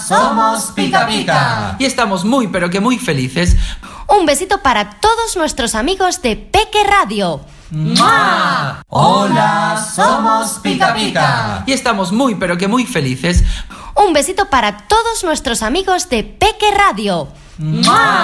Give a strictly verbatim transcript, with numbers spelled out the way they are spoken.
somos Pica Pica. Y estamos muy pero que muy felices. Un besito para todos nuestros amigos de Peque Radio. ¡Mua! Hola, somos Pica Pica. Y estamos muy pero que muy felices. Un besito para todos nuestros amigos de Peque Radio. ¡Mua!